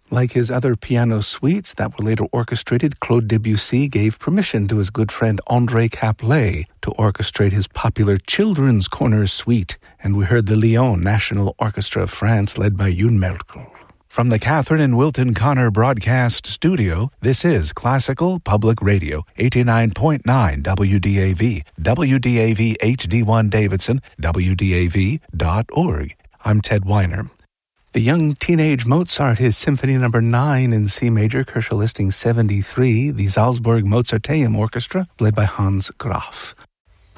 Like his other piano suites that were later orchestrated, Claude Debussy gave permission to his good friend André Caplet to orchestrate his popular Children's Corner Suite, and we heard the Lyon National Orchestra of France led by Youn Merkel. From the Catherine and Wilton Connor Broadcast Studio, this is Classical Public Radio, 89.9 WDAV, WDAV HD1 Davidson, WDAV.org. I'm Ted Weiner. The young teenage Mozart, his Symphony No. 9 in C major, Kershaw Listing 73, the Salzburg Mozarteum Orchestra, led by Hans Graf.